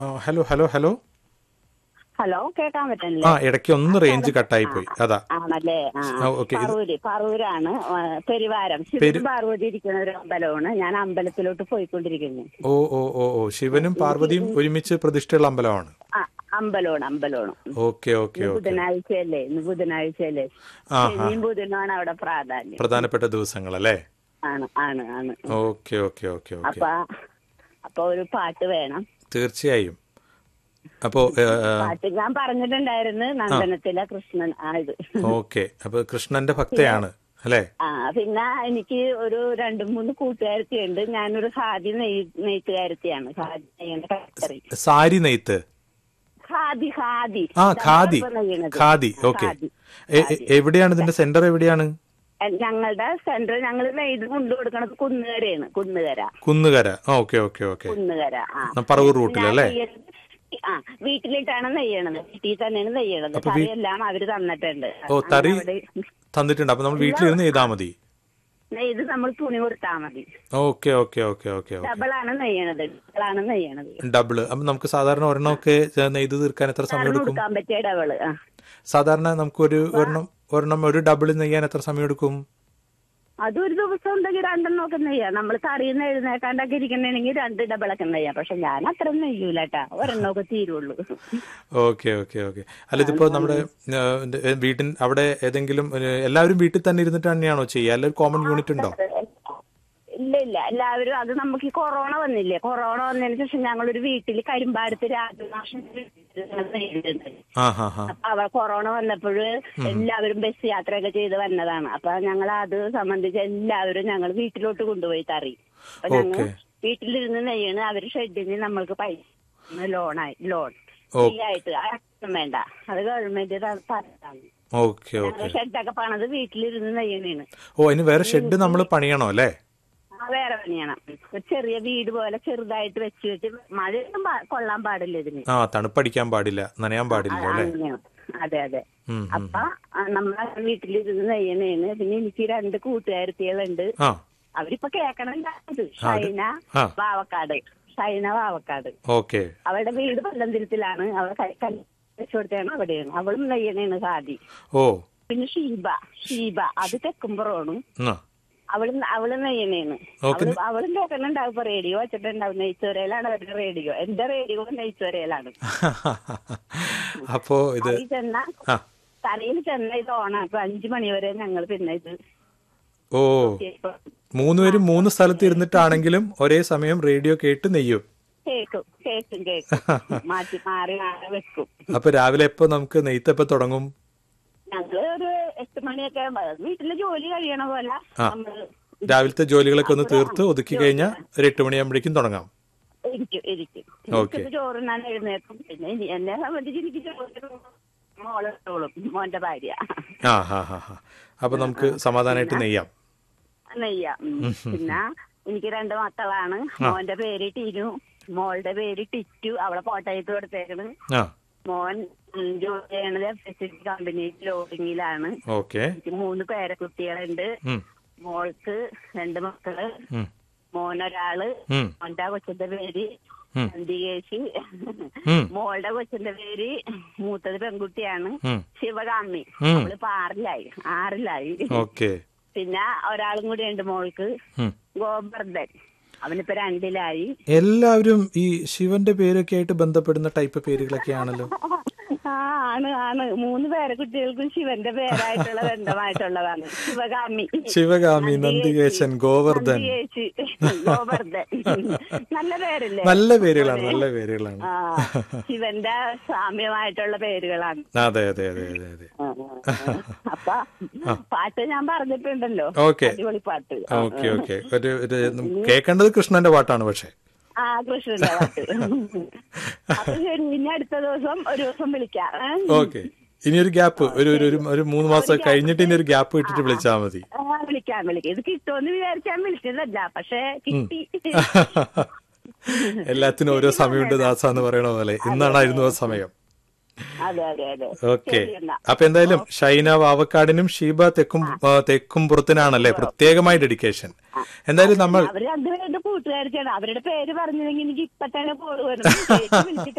Hello hello hello. Hello, കേൾക്കാൻ പറ്റുന്നില്ലേ? ഇടയ്ക്ക് ഒന്ന് റേഞ്ച് കട്ടായി പോയി, അതാ. ആണല്ലേ. ഓക്കെ. പറവൂരാണ്. പെരുവാരം ശിവനും പാർവതി ഇരിക്കുന്ന ഒരു അമ്പലമാണ്. ഞാൻ അമ്പലത്തിലോട്ട് പോയിക്കൊണ്ടിരിക്കുന്നു. ഓ ഓ ഓ ഓ ശിവനും പാർവതിയും ഒരുമിച്ച് പ്രതിഷ്ഠയുള്ള അമ്പലമാണ്. അമ്പലമാണ്. Okay okay okay. ഇന്ന് ബുധനാഴ്ചയല്ലേ. ശനിയും ബുധനുമാണ് അവിടെ പ്രാധാന്യം. പ്രധാനപ്പെട്ട ദിവസങ്ങളല്ലേ? ആണ് ആണ് ആണ്. Okay okay okay okay. അപ്പൊ ഒരു പാട്ട് വേണം. തീർച്ചയായും. അപ്പോ പാട്ട് ഞാൻ പറഞ്ഞിട്ടുണ്ടായിരുന്നു, നന്ദനത്തിലെ കൃഷ്ണൻ ആയത്. ഓക്കെ. അപ്പൊ കൃഷ്ണന്റെ ഭക്തയാണ് അല്ലേ? പിന്നെ എനിക്ക് ഒരു 2-3 കൂട്ടുകാരത്തിയുണ്ട്. ഞാനൊരു ഖാദി നെയ്ത്തുകാരത്തിയാണ്. ഖാദി നെയ്യുന്ന ഫാക്ടറി. സാരി നെയ്ത്ത്. ഖാദി ഖാദി. ഓക്കെ. എവിടെയാണ് ഇതിന്റെ സെന്റർ? എവിടെയാണ് ഞങ്ങളുടെ സെന്റർ? ഞങ്ങൾ നെയ്ത് കൊണ്ടു കൊടുക്കണത് Kunnukara. Okay okay okay. Kunnukara Paravur റൂട്ടിലല്ലേ? വീട്ടിലിട്ടാണ് നെയ്യണത്. വീട്ടിൽ തന്നെയാണ് നെയ്യണത്. കറിയെല്ലാം അവര് തന്നിട്ടുണ്ട്. തറി തന്നിട്ടുണ്ട്. അപ്പൊ നമ്മൾ വീട്ടിലിരുന്ന് ചെയ്താൽ മതി. നെയ്ത് നമ്മൾ തുണി കൊടുത്താൽ മതി. Okay okay okay okay. ഡബിളാണ് നെയ്യണത്. Double. അപ്പൊ നമുക്ക് സാധാരണ ഒരെണ്ണമൊക്കെ നെയ്ത് തീർക്കാൻ എത്ര സമയം എടുക്കും? പറ്റിയ ഡബിള്. സാധാരണ നമുക്ക് ഒരെണ്ണം ഒരു ഡബിൾ നെയ്യാൻ എത്ര സമയം എടുക്കും? അതൊരു ദിവസം ഉണ്ടെങ്കിൽ 2 ഒക്കെ നെയ്യാം. നമ്മൾ കറിയുന്ന എഴുന്നേക്കാണ്ടൊക്കെ ഇരിക്കണെങ്കിൽ 2 ഡബിളൊക്കെ നെയ്യാം. പക്ഷെ ഞാൻ അത്ര നെയ്യൂലട്ടാ, ഒരെണ്ണമൊക്കെ തീരുള്ളൂ. Okay okay okay. അല്ല, ഇതിപ്പോ നമ്മുടെ വീട്ടിൽ അവിടെ ഏതെങ്കിലും എല്ലാവരും വീട്ടിൽ തന്നെ ഇരുന്നിട്ട് തന്നെയാണോ ചെയ്യുക? അല്ലെങ്കിൽ കോമൺ യൂണിറ്റ് ഉണ്ടോ? ഇല്ല, എല്ലാവരും. അത് നമുക്ക് ഈ കൊറോണ വന്നില്ലേ, കൊറോണ വന്നതിന് ശേഷം ഞങ്ങളൊരു വീട്ടിൽ കരിമ്പാടത്ത് രാജമാഷം. അപ്പൊ കൊറോണ വന്നപ്പോൾ എല്ലാവരും ബസ് യാത്രയൊക്കെ ചെയ്ത് വന്നതാണ്. അപ്പൊ ഞങ്ങൾ അത് സംബന്ധിച്ച് എല്ലാവരും ഞങ്ങൾ വീട്ടിലോട്ട് കൊണ്ടുപോയി തറി. അപ്പൊ ഞങ്ങൾ വീട്ടിലിരുന്ന് നെയ്യണ്. അവര് ഷെഡിന് നമ്മൾക്ക് പൈസ ലോൺ ഫ്രീ ആയിട്ട്. അതൊന്നും വേണ്ട, അത് ഗവൺമെന്റ് തരാണ്. ഷെഡൊക്കെ പണത് വീട്ടിലിരുന്ന് നെയ്യണേണ്. അതിന് വേറെ ഷെഡ് നമ്മൾ പണിയണോ അല്ലേ? വേറെ പണിയണം. ഒരു ചെറിയ വീട് പോലെ ചെറുതായിട്ട് വെച്ച് മഴയൊന്നും കൊള്ളാൻ പാടില്ല ഇതിന്. തണുപ്പടിക്കാൻ പാടില്ല, നനയാൻ പാടില്ല. അതെ അതെ. അപ്പൊ നമ്മളെ വീട്ടിലിരുന്ന് നെയ്യണേണ്. പിന്നെ എനിക്ക് 2 കൂട്ടുകാരത്തികളുണ്ട്. അവരിപ്പൊ കേക്കണുണ്ടായത്. ഷൈന വാവക്കാട്. അവളുടെ വീട് പല്ലന്തിരത്തിലാണ്. അവളെ കല്യാണം അവിടെയാണ്. അവളും നെയ്യണേണ് ഖാദി. പിന്നെ ഷീബ അത് തെക്കുംപുറമാണ്. അവള് നെയ്യണേണ്. അവളും കേൾക്കുന്നുണ്ടാവും. ഇപ്പൊ റേഡിയോ വെച്ചിട്ടുണ്ടാവും. നെയ്ച്ചോരയിലാണ് അവരുടെ റേഡിയോ. എന്റെ റേഡിയോ നെയ്ച്ചോരയിലാണ്. അപ്പോ തലയിൽ ചെന്ന ഇത് ഓണാക്കും. 5 മണി വരെ ഞങ്ങൾ പിന്നെ ഇത് 3 പേരും 3 സ്ഥലത്ത് ഇരുന്നിട്ടാണെങ്കിലും ഒരേ സമയം റേഡിയോ കേട്ട് നെയ്യും. കേക്കും മാറ്റി മാറി വെക്കും. അപ്പൊ രാവിലെ എപ്പോ നമുക്ക് നെയ്ത്തപ്പോ തുടങ്ങും? ഞങ്ങള് ഒരു 8 മണിയൊക്കെ വീട്ടിലെ ജോലി കഴിയണ പോലെ രാവിലത്തെ ജോലികളൊക്കെ ഒന്ന് തീർത്ത് ഒതുക്കി കഴിഞ്ഞാൽ ഒരു 8 മണിയാകുമ്പോഴേക്കും തുടങ്ങാം. ഇരിക്കും. ചോറുണ്ണാൻ എഴുന്നേക്കും. പിന്നെ എന്നെ സംബന്ധിച്ച് എനിക്ക് മോന്റെ ഭാര്യ. അപ്പൊ നമുക്ക് സമാധാനമായിട്ട് നെയ്യാം. പിന്നെ എനിക്ക് 2 മക്കളാണ്. മോന്റെ പേര് ടിനു, മോളുടെ പേര് ടിറ്റു. അവളെ കോട്ടയത്ത് കൊടുത്തേക്കണ്. മോൻ ജോലി ചെയ്യണത് FSC കമ്പനി ലോഡിങ്ങിലാണ്. എനിക്ക് 3 പേരക്കുട്ടികളുണ്ട്. മോൾക്ക് 2 മക്കള്. മോനൊരാള്. മോന്റെ കൊച്ചിന്റെ പേര് നന്ദികേശി. മോളുടെ കൊച്ചിന്റെ പേര് മൂത്തത് പെൺകുട്ടിയാണ് ശിവകാമി. അവളിപ്പോ 6ലായി. പിന്നെ ഒരാളും കൂടി ഉണ്ട് മോൾക്ക്, ഗോവർദ്ധൻ. അവനിപ്പോ 2ലായി. എല്ലാവരും ഈ ശിവന്റെ പേരൊക്കെ ആയിട്ട് ബന്ധപ്പെടുന്ന ടൈപ്പ് പേരുകളൊക്കെയാണല്ലോ. ആണ് 3 പേരക്കുട്ടികൾക്കും ശിവന്റെ പേരായിട്ടുള്ള ബന്ധമായിട്ടുള്ളതാണ്. ശിവകാമി, നന്ദികേശൻ, ഗോവർദ്ധൻ. നല്ല പേരല്ലേ? നല്ല പേരുകളാണ്. ശിവന്റെ സാമ്യമായിട്ടുള്ള പേരുകളാണ്. അതെ. അപ്പൊ പാട്ട് ഞാൻ പറഞ്ഞിട്ടുണ്ടല്ലോ. അടിപൊളി പാട്ട്. കേൾക്കേണ്ടത് കൃഷ്ണന്റെ പാട്ടാണ്. പക്ഷെ കൃഷ്ണന്റെ പാട്ട്. അപ്പൊ ശരി, ഇനി അടുത്ത ദിവസം ഒരു ദിവസം വിളിക്കാം. ഇനി ഒരു ഗ്യാപ്പ്, ഒരു 3 മാസം കഴിഞ്ഞിട്ട് ഇനി ഒരു ഗ്യാപ്പ് ഇട്ടിട്ട് വിളിച്ചാൽ മതി. വിളിക്കാം. ഇത് കിട്ടുമെന്ന് വിചാരിച്ചാൽ വിളിച്ചതല്ല, പക്ഷെ കിട്ടി. എല്ലാത്തിനും ഓരോ സമയമുണ്ട് ദാസ എന്ന് പറയണ പോലെ ഇന്നാണായിരുന്നു ആ സമയം. ഓക്കെ. അപ്പൊ എന്തായാലും ഷൈന വാവക്കാടിനും ഷീബ തെക്കുംപുറത്തിനാണല്ലേ പ്രത്യേകമായി ഡെഡിക്കേഷൻ. എന്തായാലും നമ്മൾ കൂട്ടുകാരിച്ചാണ്. അവരുടെ പേര് പറഞ്ഞില്ലെങ്കിൽ എനിക്ക് ഇപ്പൊ തന്നെ കോള് വരും. ചേച്ചി വിളിച്ചിട്ട്